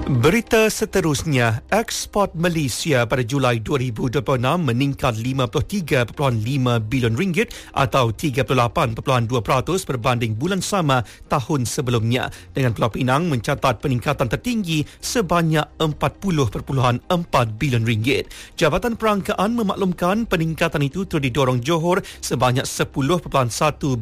Berita seterusnya, ekspor Malaysia pada Julai 2026 meningkat 53.5 bilion ringgit atau 38.2% berbanding bulan sama tahun sebelumnya, dengan Pulau Pinang mencatat peningkatan tertinggi sebanyak 40.4 bilion ringgit. Jabatan Perangkaan memaklumkan peningkatan itu turut didorong Johor sebanyak 10.1